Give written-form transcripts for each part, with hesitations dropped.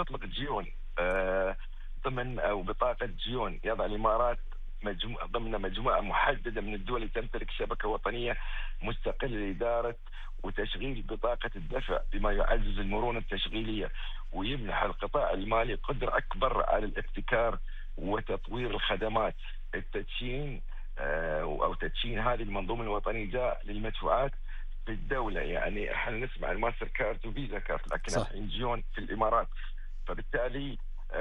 تطلق جيون ضمن أو بطاقة جيون يضع الإمارات ضمن مجموعة محددة من الدول اللي تمتلك شبكة وطنية مستقلة لإدارة وتشغيل بطاقة الدفع، بما يعزز المرونة التشغيلية ويمنح القطاع المالي قدرة أكبر على الابتكار وتطوير الخدمات. التدشين أو تدشين هذه المنظومة الوطنية جاء للمدفوعات في الدولة. يعني احنا نسمع الماستر كارد وفيزا كارد، لكن الحين جيون في الإمارات. فبالتالي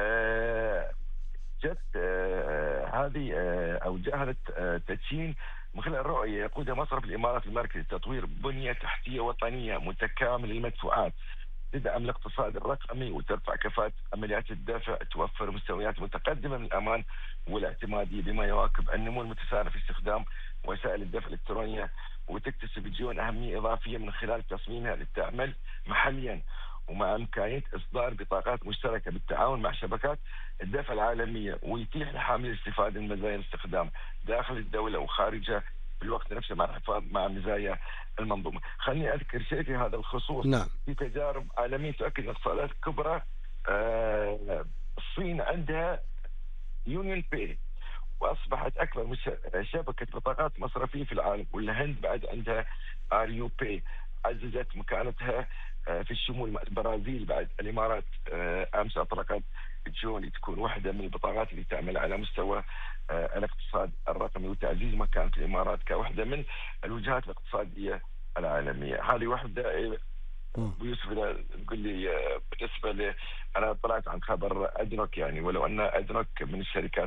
جت هذه أو جاء التدشين من خلال رؤية يقودها مصرف الإمارات المركزي لتطوير بنية تحتية وطنية متكاملة للمدفوعات، تدعم الاقتصاد الرقمي وترفع كفاءة عمليات الدفع، توفر مستويات متقدمة من الأمان والاعتمادية بما يواكب النمو المتسارع في استخدام وسائل الدفع الإلكترونية، وتكتسب جيون أهمية إضافية من خلال تصميمها للتعمل محليا ومع إمكانية إصدار بطاقات مشتركة بالتعاون مع شبكات الدفع العالمية، ويتيح لحامل الاستفادة من مزايا الاستخدام داخل الدولة وخارجها في الوقت نفسه مع الحفاظ مع مزايا المنظومة. خليني أذكر شيء في هذا الخصوص. نعم. في تجارب عالمية تؤكد أن الاقتصادات الكبرى الصين عندها يونيون باي وأصبحت أكبر شبكة بطاقات مصرفية في العالم، والهند بعد عندها RU باي عززت مكانتها في الشمول. البرازيل بعد، الإمارات أمس أطلقت جيون تكون واحدة من البطاقات اللي تعمل على مستوى الاقتصاد الرقمي وتعزيز مكانة الإمارات كواحدة من الوجهات الاقتصادية العالمية. هذه واحدة. يوسف تقول لي بالنسبة لي أنا طلعت عن خبر أدنوك، يعني ولو أن أدنوك من الشركات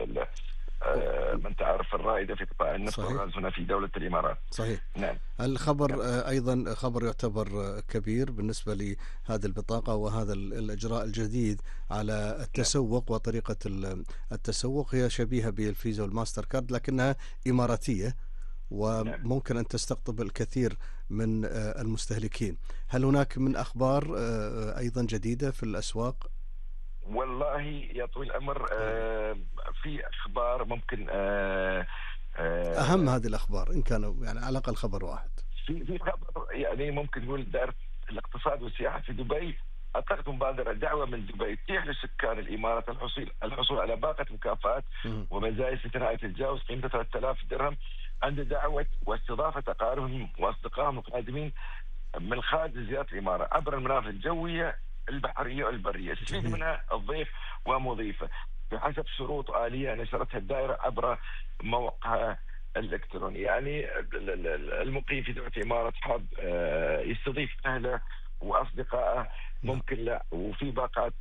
من تعرف الرائدة في قطاع النفط والغاز هنا في دولة الإمارات. صحيح. نعم. الخبر أيضا خبر يعتبر كبير بالنسبة لهذه البطاقة وهذا الإجراء الجديد على التسوق. وطريقة التسوق هي شبيهة بالفيزا والماستر كارد لكنها إماراتية وممكن أن تستقطب الكثير من المستهلكين. هل هناك من أخبار أيضا جديدة في الأسواق؟ والله يا طويل الأمر في أخبار ممكن أهم هذه الأخبار إن كانوا يعني على الأقل خبر واحد. في خبر يعني ممكن نقول دائرة الاقتصاد والسياحة في دبي أطلقت مبادرة دعوة من دبي تتيح لسكان الإمارات الحصول على باقة مكافآت ومزايا استثنائية تتجاوز قيمتها 3000 درهم عند دعوة واستضافة أقاربهم وأصدقائهم القادمين من خارج زيارة الإمارة عبر المنافذ الجوية البحرية والبرية. تستفيد منها الضيف ومضيفه بحسب شروط آلية نشرتها الدائرة عبر موقعها الإلكتروني. يعني المقيم في دولة الإمارات حاب يستضيف أهله وأصدقائه ممكن لا، وفي باقات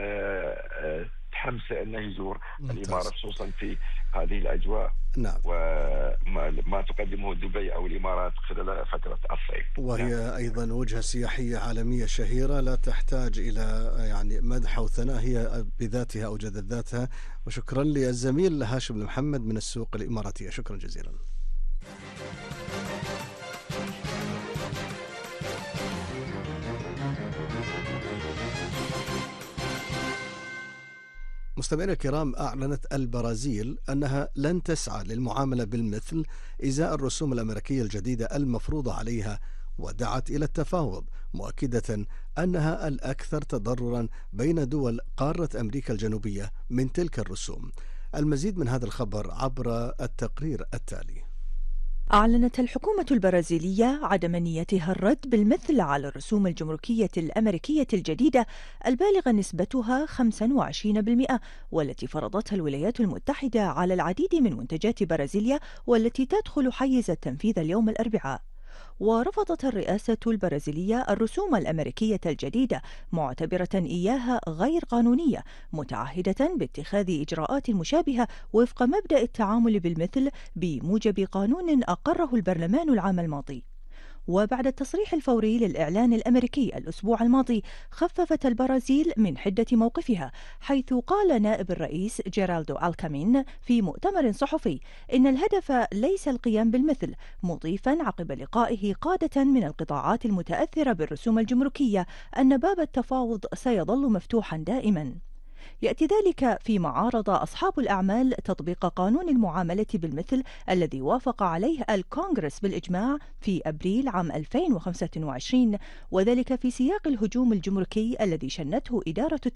تحمسه أنه يزور الإمارة خصوصا في هذه الأجواء. نعم. وما تقدمه دبي أو الإمارات خلال فترة الصيف، وهي نعم. أيضا وجهة سياحية عالمية شهيرة لا تحتاج إلى يعني مدح أو ثناء، هي بذاتها أوجدت ذاتها. وشكرا للزميل هاشم محمد من السوق الإماراتية، شكرا جزيلا. مستمعينا الكرام، أعلنت البرازيل أنها لن تسعى للمعاملة بالمثل إزاء الرسوم الأمريكية الجديدة المفروضة عليها، ودعت إلى التفاوض مؤكدة أنها الأكثر تضررا بين دول قارة أمريكا الجنوبية من تلك الرسوم. المزيد من هذا الخبر عبر التقرير التالي. أعلنت الحكومة البرازيلية عدم نيتها الرد بالمثل على الرسوم الجمركية الأمريكية الجديدة البالغة نسبتها 25%، والتي فرضتها الولايات المتحدة على العديد من منتجات برازيليا والتي تدخل حيز التنفيذ اليوم الأربعاء. ورفضت الرئاسة البرازيلية الرسوم الأمريكية الجديدة معتبرة إياها غير قانونية، متعهدة باتخاذ إجراءات مشابهة وفق مبدأ التعامل بالمثل بموجب قانون أقره البرلمان العام الماضي. وبعد التصريح الفوري للإعلان الأمريكي الأسبوع الماضي، خففت البرازيل من حدة موقفها، حيث قال نائب الرئيس جيرالدو ألكامين في مؤتمر صحفي إن الهدف ليس القيام بالمثل، مضيفا عقب لقائه قادة من القطاعات المتأثرة بالرسوم الجمركية أن باب التفاوض سيظل مفتوحا دائما. يأتي ذلك فيما عارض أصحاب الأعمال تطبيق قانون المعاملة بالمثل الذي وافق عليه الكونغرس بالإجماع في أبريل عام 2025، وذلك في سياق الهجوم الجمركي الذي شنته إدارة